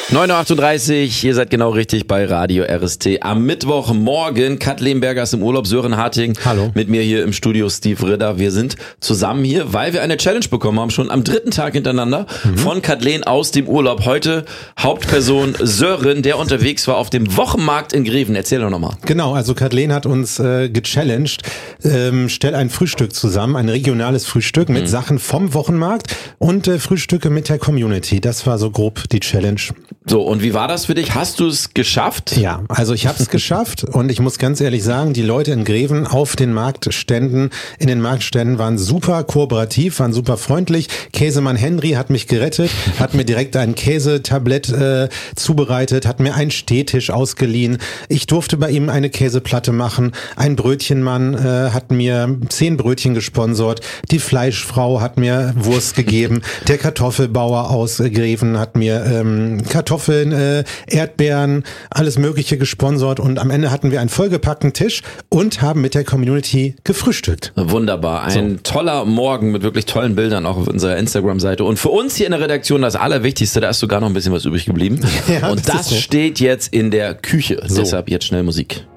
9.38 Uhr, ihr seid genau richtig bei Radio RST. Am Mittwochmorgen, Kat Lehmberger ist im Urlaub, Sören Harting. Hallo. Mit mir hier im Studio Steve Ritter. Wir sind zusammen hier, weil wir eine Challenge bekommen haben, schon am 3. Tag hintereinander von Kathleen aus dem Urlaub. Heute Hauptperson Sören, der unterwegs war auf dem Wochenmarkt in Greven. Erzähl doch nochmal. Genau, also Kathleen hat uns gechallenged. Stell ein Frühstück zusammen, ein regionales Frühstück mit Sachen vom Wochenmarkt und Frühstücke mit der Community. Das war so grob die Challenge. So, und wie war das für dich? Hast du es geschafft? Ja, also ich habe es geschafft und ich muss ganz ehrlich sagen, die Leute in Greven auf den Marktständen, in den Marktständen waren super kooperativ, waren super freundlich. Käsemann Henry hat mich gerettet, hat mir direkt ein Käsetablett zubereitet, hat mir einen Stehtisch ausgeliehen. Ich durfte bei ihm eine Käseplatte machen. Ein Brötchenmann hat mir 10 Brötchen gesponsert. Die Fleischfrau hat mir Wurst gegeben. Der Kartoffelbauer aus Greven hat mir Kartoffeln, Erdbeeren, alles Mögliche gesponsert und am Ende hatten wir einen vollgepackten Tisch und haben mit der Community gefrühstückt. Wunderbar, ein toller Morgen mit wirklich tollen Bildern auch auf unserer Instagram-Seite und für uns hier in der Redaktion das Allerwichtigste, da ist sogar noch ein bisschen was übrig geblieben und das steht jetzt in der Küche, deshalb jetzt schnell Musik.